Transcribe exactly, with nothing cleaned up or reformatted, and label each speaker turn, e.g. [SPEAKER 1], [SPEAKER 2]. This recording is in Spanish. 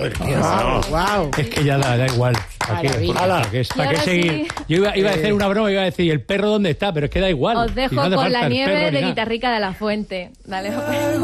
[SPEAKER 1] Madre mía,
[SPEAKER 2] Wow,
[SPEAKER 1] no.
[SPEAKER 2] wow.
[SPEAKER 3] Es que ya da, da igual. ¿Para qué,
[SPEAKER 2] Maravilla.
[SPEAKER 3] ¿para qué, para qué
[SPEAKER 4] ahora
[SPEAKER 3] seguir?
[SPEAKER 4] sí.
[SPEAKER 3] Yo iba, iba a hacer una broma, iba a decir, ¿el perro dónde está? Pero es que da igual.
[SPEAKER 4] Os
[SPEAKER 3] Si
[SPEAKER 4] dejo
[SPEAKER 3] no hace
[SPEAKER 4] con
[SPEAKER 3] falta
[SPEAKER 4] la
[SPEAKER 3] el
[SPEAKER 4] nieve
[SPEAKER 3] perro ni
[SPEAKER 4] de
[SPEAKER 3] nada.
[SPEAKER 4] Guitarrica de la Fuente. Dale.